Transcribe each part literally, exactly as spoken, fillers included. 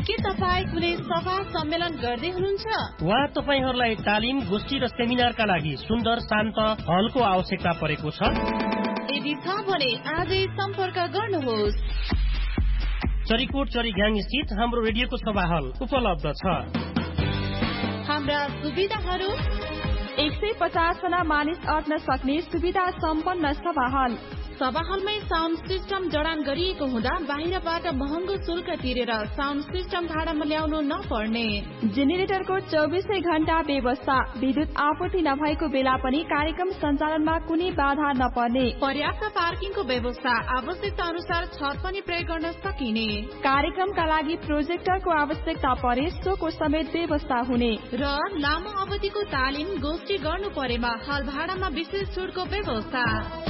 के तपाईँ कुनै सभा सम्मेलन गर्दै हुनुहुन्छ वा तपाईहरूलाई तालिम गोष्ठी र सेमिनारका लागि सुन्दर शान्त हलको आवश्यकता परेको छ? यदि छ भने आजै सम्पर्क गर्नुहोस्। चरीकोट चरीघ्याङ स्थित हाम्रो रेडियोको सभा हल उपलब्ध छ। हाम्रा सुविधाहरू एक सय पचास जना मानिस अट्न सक्ने सुविधा सम्पन्न सभा हल। सभा हलमै साउन्ड सिस्टम जडान गरिएको हुँदा बाहिरबाट महँगो शुल्क तिरेर साउन्ड सिस्टम भाडामा ल्याउनु नपर्ने। जेनेरेटरको चौबिसै घण्टा व्यवस्था। विद्युत आपूर्ति नभएको बेला पनि कार्यक्रम सञ्चालनमा कुनै बाधा नपर्ने। पर्याप्त पार्किङको व्यवस्था। आवश्यकता अनुसार छत पनि प्रयोग गर्न सकिने। कार्यक्रमका लागि प्रोजेक्टरको आवश्यकता परे सोको समेत व्यवस्था हुने। र लामो अवधिको तालिम गोष्ठी गर्नु परेमा हल भाडामा विशेष छुटको व्यवस्था।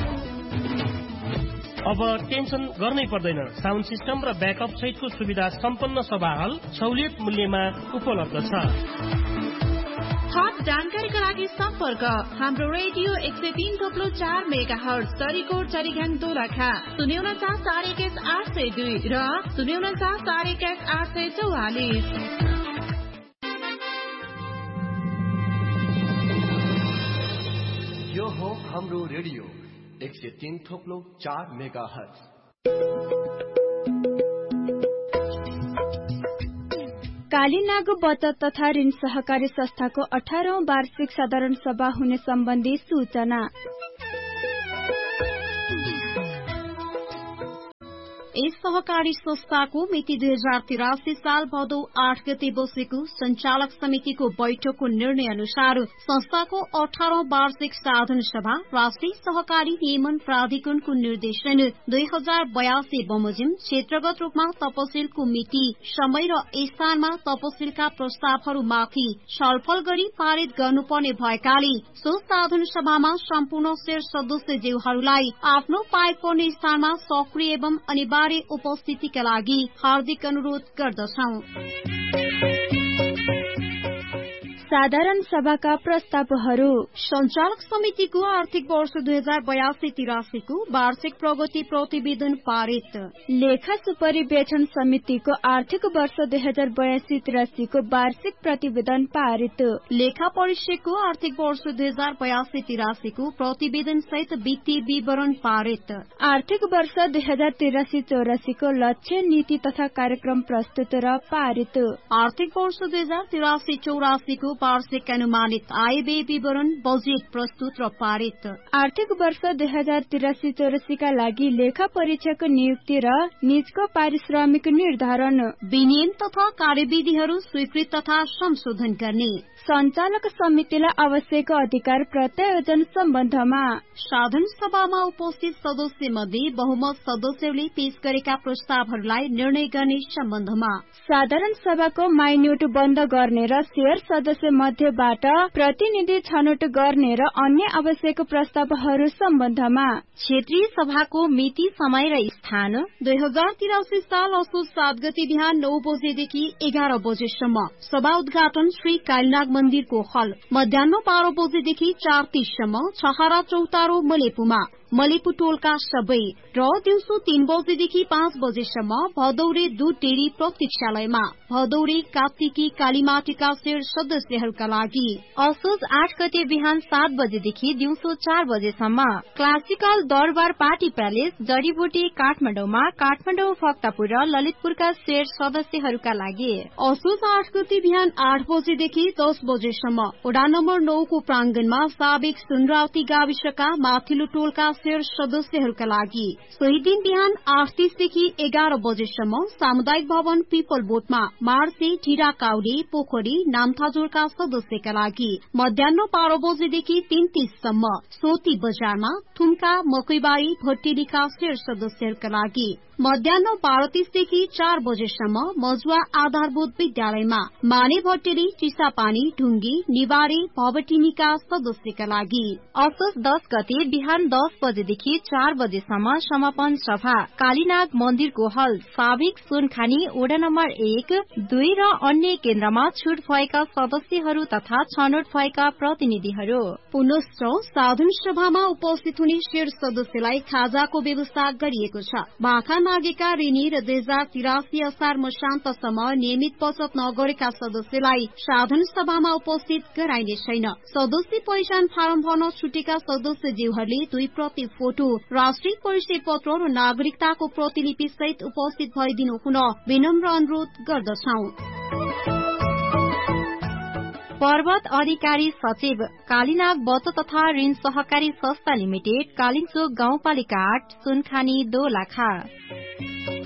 अब टेन्सन गर्नै पर्दैन। साउन्ड सिस्टम र ब्याकअप सहितको सुविधा सम्पन्न सभा हल सहुलियत मूल्यमा उपलब्ध छ। थप जानकारीका लागि सम्पर्क हाम्रो रेडियो एक सय तीन थप्लो चार मेगा हर्ज चरीकोट चरीघ्याङ दोलखा शून्य उन्चास चार एक्काइस आठ सय दुई र शून्य उन्चास चार एक्काइस आठ सय चौवालिस। यो हो हाम्रो रेडियो एक सय तीन थोप्लो चार मेगा हर्ज। काली नागु बचत तथा ऋण सहकारी संस्थाको अठारौं वार्षिक साधारण सभा हुने सम्बन्धी सूचना। यस सहकारी संस्थाको मिति दुई हजार तिरासी साल भदौ आठ गते बसेको संचालक समितिको बैठकको निर्णय अनुसार संस्थाको अठारौं वार्षिक साधारण सभा राष्ट्रिय सहकारी नियमन प्राधिकरणको निर्देशन दुई हजार बयासी बमोजिम क्षेत्रगत रूपमा तपसिलको मिति समय र स्थानमा तपसिलका प्रस्तावहरूमाथि छलफल गरी पारित गर्नुपर्ने भएकाले सो साधारण सभामा सम्पूर्ण शेर सदस्यज्यूहरूलाई आफ्नो पाएको पर्ने स्थानमा सक्रिय एवं अनिवार्य उपस्थितिका लागि हार्दिक अनुरोध गर्दछौं। साधारण सभाका प्रस्तावहरू। संचालक समितिको आर्थिक वर्ष दुई हजार बयासी तिरासीको वार्षिक प्रगति प्रतिवेदन पारित। लेखा सुपरिवेक्षण समितिको आर्थिक वर्ष दुई हजार बयासी तिरासीको वार्षिक प्रतिवेदन पारित। लेखा परिषदको आर्थिक वर्ष दुई हजार बयासी तिरासीको प्रतिवेदन सहित वित्तीय विवरण पारित। आर्थिक वर्ष दुई हजार तिरासी चौरासीको लक्ष्य नीति तथा कार्यक्रम प्रस्तुत र पारित। आर्थिक वर्ष दुई हजार तिरासी चौरासीको वार्षिक अनुमानित आय व्यय विवरण बजेट प्रस्तुत र पारित। आर्थिक वर्ष दुई हजार तिरासी चौरासीका लागि लेखा परीक्षकको नियुक्ति र निजको पारिश्रमिक निर्धारण, विनियम तथा कार्यविधिहरू स्वीकृत तथा संशोधन गर्ने। संचालक समितिलाई आवश्यक अधिकार प्रत्यायोजन सम्बन्धमा साधारण सभामा उपस्थित सदस्य मध्ये बहुमत सदस्यहरूले पेश गरेका प्रस्तावहरूलाई निर्णय गर्ने सम्बन्धमा साधारण सभाको माइन्युट बन्द गर्ने र शेयर सदस्य मध्येबाट प्रतिनिधि छनौट गर्ने र अन्य आवश्यक प्रस्तावहरू सम्बन्धमा क्षेत्रीय सभाको मिति समय र स्थान दुई हजार तिरासी साल असोज सात गते बिहान नौ बजेदेखि एघार बजेसम्म सभा उद्घाटन श्री कालीनाग मन्दिरको हल, मध्याह बाह्र बजेदेखि चार तीससम्म छहरा चौतारो मलेपुमा मलेपु टोलका सबै र दिउँसो तीन बजेदेखि पाँच बजेसम्म भदौरे दूध डेरी प्रतीक्षालयमा भदौरे कार्तिकी कालीमाटीका शेर सदस्यहरूका लागि असोज आठ गते बिहान सात बजेदेखि दिउँसो चार बजेसम्म क्लासिकल दरबार पार्टी प्यालेस जडीबुटी काठमाडौँमा काठमाडौँ भक्तपुर र ललितपुरका शेर सदस्यहरूका लागि असोज आठ गते बिहान आठ बजेदेखि दस बजेसम्म वडा नम्बर नौको प्राङ्गणमा साबिक सुनरावती गाविसका माथिल्लो टोलका शेर सदस्यहरूका लागि सोही दिन बिहान आठ तीसदेखि एघार बजेसम्म सामुदायिक भवन पिपल बोटमा मार्से ढिरा काउडे पोखरी नामथाजोरका सदस्यका लागि मध्याह बाह्र बजेदेखि तीन तीससम्म सोती बजारमा थुम्का मकैबारी भट्टेलीका शेर सदस्यहरूका लागि मध्याह बाह्र तीसदेखि चार बजेसम्म मजुवा आधारभूत विद्यालयमा माने भट्टेली चिसापानी ढुङ्गी निवारे भवटिनीका सदस्यका लागि असोज दस गते बिहान दस बजेदेखि चार बजेसम्म समापन सभा कालीनाग मन्दिरको हल साबिक सुनखानी वडा नम्बर एक दुई र अन्य केन्द्रमा छुट भएका सदस्यहरू तथा छनौट भएका प्रतिनिधिहरू। पुनश्च साधन सभामा उपस्थित हुने शीर्ष सदस्यलाई खाजाको व्यवस्था गरिएको छ। भाखा मागेका ऋणी र दुई हजार तिरासी असार मसान्तसम्म नियमित बचत नगरेका सदस्यलाई साधन सभामा उपस्थित गराइने छैन। सदस्य पहिचान फारम भर्न छुटेका सदस्यज्यूहरूले दुई प्रति फोटो, राष्ट्रिय परिचय पत्र र नागरिकताको प्रतिलिपि सहित उपस्थित भइदिनु हुन विनम्र अनुरोध गर्दछौं। पर्वत अधिकारी सचिव कालीनाग बचत तथा ऋण सहकारी संस्था लिमिटेड कालिचोक गाउँपालिका आठ सुनखानी दोलखा।